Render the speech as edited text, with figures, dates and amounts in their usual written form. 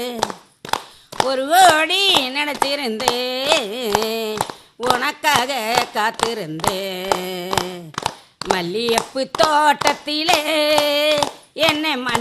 ஒரு கோடி நினைச்சிருந்தே உனக்காக காத்திருந்தே மல்லியப்பு தோட்டத்திலே என்னை